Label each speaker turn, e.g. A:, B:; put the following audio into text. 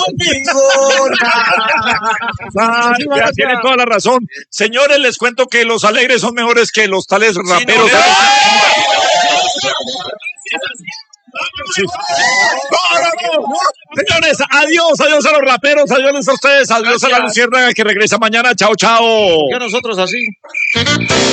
A: Ya tienen toda la razón. Señores, les cuento que los alegres son mejores que los tales raperos. Sí. No. Señores, adiós a los raperos, adiós a ustedes, adiós a la luciérnaga que regresa mañana. Chao, chao.
B: Ya nosotros así.